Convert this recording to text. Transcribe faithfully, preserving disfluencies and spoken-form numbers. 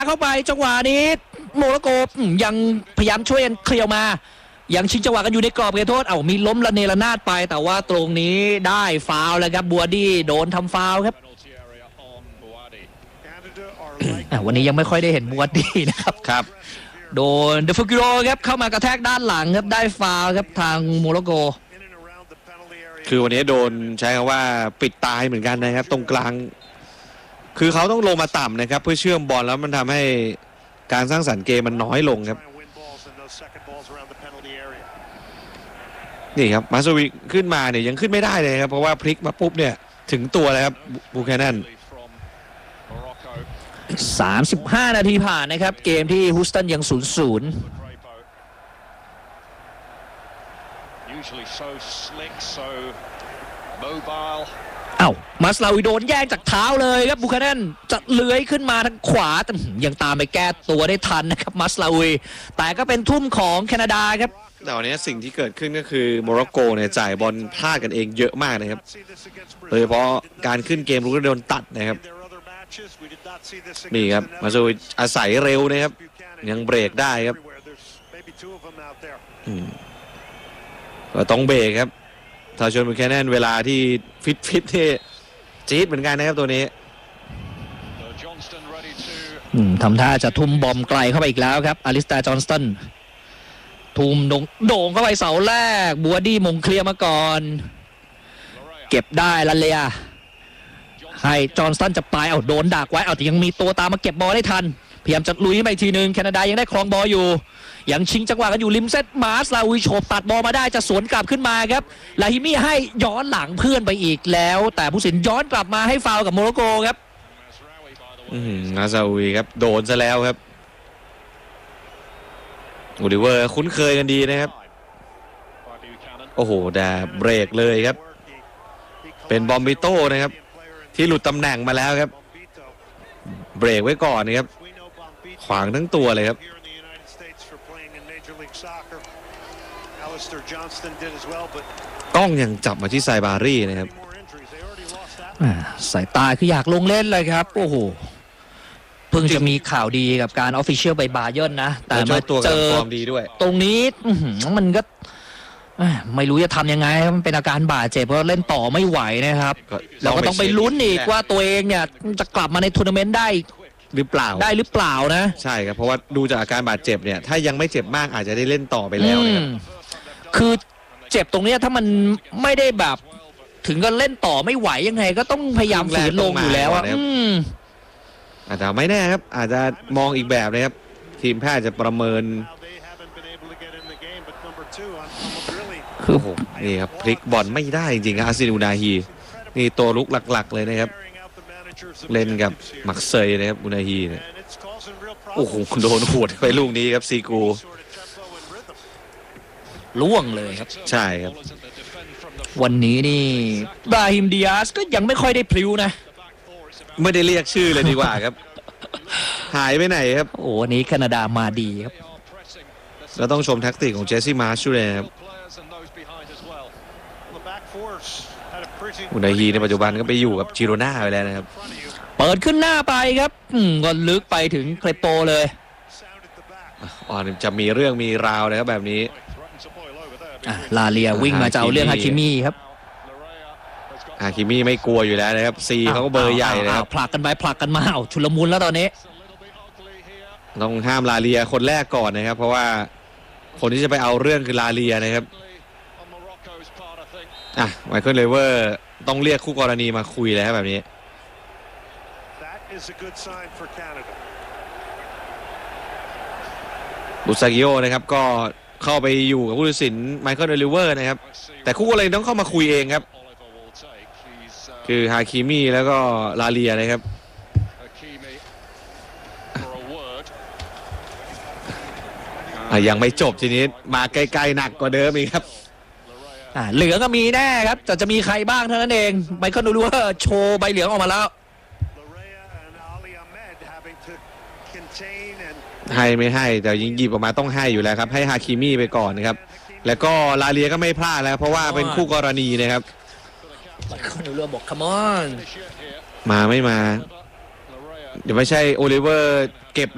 เข้าไปจังหวะนี้โมร็อกโกยังพยายามช่วยกันเคลียร์มายังชิงจังหวะกันอยู่ในกรอบเขตโทษเอามีล้มระเนระนาดไปแต่ว่าตรงนี้ได้ฟาวล์แล้วครับบัวดี้โดนทำฟาวล์ครับวันนี้ยังไม่ค่อยได้เห็นบัวดี้นะครับครับโดนเดฟูกิโรครับเข้ามากระแทกด้านหลังครับได้ฟาวล์ครับทางโมร็อกโกคือวันนี้โดนใช้คำว่าปิดตายเหมือนกันนะครับตรงกลางคือเขาต้องลงมาต่ำนะครับเพื่อเชื่อมบอลแล้วมันทำให้การสร้างสรรค์เกมมันน้อยลงครับนี่ครับมาสวิขึ้นมาเนี่ยยังขึ้นไม่ได้เลยครับเพราะว่าพลิกมาปุ๊บเนี่ยถึงตัวเลยครับบูแคนนันสามสิบห้านาทีผ่านนะครับเกมที่ฮูสตันยัง ศูนย์ ศูนย์เอ้ามาสลาวิโดนแย่งจากเท้าเลยครับบูคานันจะเลื้อยขึ้นมาทางขวาแต่ยังตามไปแก้ตัวได้ทันนะครับมาสลาวิแต่ก็เป็นทุ่มของแคนาดาครับแต่วันนี้สิ่งที่เกิดขึ้นก็คือโมร็อกโกเนี่ยจ่ายบอลพลาดกันเองเยอะมากนะครับโดยเฉพาะการขึ้นเกมรุกโดนตัดนะครับนี่ครับมาสลาวิอาศัยเร็วนะครับยังเบรกได้ครับก็ต้องเบรกครับทาชนบูแคนนันเวลาที่ฟิตฟิตที่จี๊ดเหมือนกันนะครับตัวนี้ทำท่าจะทุ่มบอมไกลเข้าไปอีกแล้วครับอลิสตาจอห์นสตันทุ่มโด่งเข้าไปเสาแรกบัวดี้มงเคลียร์มาก่อนเก็บได้ลันเลียให้จอห์นสตันจะไปเอาโดนดักไว้เอาแต่ยังมีตัวตามมาเก็บบอลได้ทันพยายามจะลุยไปทีนึงแคนาดายังได้ครองบอลอยู่ยังชิงจังหวะกันอยู่ริมเซตมาสลาวิโฉบตัดบอลมาได้จะสวนกลับขึ้นมาครับลาฮิมี่ให้ย้อนหลังเพื่อนไปอีกแล้วแต่ผู้สินย้อนกลับมาให้ฟาวล์กับโมร็อกโกครับมาสลาวิครับโดนซะแล้วครับโอลิเวอร์คุ้นเคยกันดีนะครับโอ้โหแต่เบรกเลยครับเป็นบอมบิโต้นะครับที่หลุดตำแหน่งมาแล้วครับเบรกไว้ก่อนนะครับขวางทั้งตัวเลยครับกล้องยังจับมาที่ไซบารี่นะครับสายตาคืออยากลงเล่นเลยครับโอ้โหเพิ่งจะมีข่าวดีกับการออฟฟิเชียลไปบาเยิร์นนะแต่มาเจอตรงนี้มันก็ไม่รู้จะทำยังไงมันเป็นอาการบาดเจ็บเพราะเล่นต่อไม่ไหวนะครับเราก็ต้องไปลุ้นอีกว่าตัวเองเนี่ยจะกลับมาในทัวร์นาเมนต์ได้หรือเปล่าได้หรือเปล่านะใช่ครับเพราะว่าดูจากอาการบาดเจ็บเนี่ยถ้ายังไม่เจ็บมากอาจจะได้เล่นต่อไปแล้วนะครับคือเจ็บตรงนี้ถ้ามันไม่ได้แบบถึงก็เล่นต่อไม่ไหวยังไงก็ต้องพยายามฝืนลงอยู่แล้วอ่ะอาจจะไม่แน่ครับอาจจะมองอีกแบบนะครับทีมแพทย์จะประเมินคือผมนี่ครับพลิกบอลไม่ได้จริงๆครับอาซินูนาฮีนี่ตัวลุกหลักๆเลยนะครับเล่นกับมักเซยนะครับอุนาฮีเนี่ยโอ้โหโดนหวดไปลูกนี้ครับซีกูล่วงเลยครับใช่ครับวันนี้นี่บราฮิมดิอาสก็ยังไม่ค่อยได้พลิ้วนะไม่ได้เรียกชื่อเลยดีกว่าครับหายไปไหนครับโอ้วันนี้แคนาดามาดีครับเราต้องชมแท็กติกของเจสซี่มาร์ชเลยครับอุนาฮีในปัจจุบันก็ไปอยู่กับจิโรน่าไปแล้วนะครับเปิดขึ้นหน้าไปครับก็ลึกไปถึงเครโปเลยอ๋อจะมีเรื่องมีราวเลยครับแบบนี้ลาเลียวิ่งมาจะเอาเรื่องฮาคิมี่ครับฮาคิมี่ไม่กลัวอยู่แล้วนะครับซีเขาก็เบอร์ใหญ่เลยครับผลักกันไปผลักกันมาเอาชุลมุนแล้วตอนนี้ต้องห้ามลาเลียคนแรกก่อนนะครับเพราะว่าคนที่จะไปเอาเรื่องคือลาเลียนะครับอ่ะไมเคิลเลเวอร์ต้องเรียกคู่กรณีมาคุยแล้วแบบนี้บุซากิโอนะครับก็เข้าไปอยู่กับผู้ตัดสินไมเคิลเลเวอร์นะครับแต่คู่กรณีต้องเข้ามาคุยเองครับคือฮาคิมี่แล้วก็ลาเลียนะครับยังไม่จบทีนี้มาใกล้ๆหนักกว่าเดิมอีกครับเหลืองก็มีแน่ครับจะจะมีใครบ้างเท่านั้นเองไมเคิลเลเวอร์โชว์ใบเหลืองออกมาแล้วให้ไม่ให้แต่ยิงหยิบออกมาต้องให้อยู่แล้วครับให้ฮาคิมี่ไปก่อนนะครับแล้วก็ลาเลียก็ไม่พลาดแล้วเพราะว่าเป็นคู่กรณีนะครับไมเคิลเลเวอร์บอก come on มาไม่มาเดี๋ยวไม่ใช่โอลิเวอร์เก็บ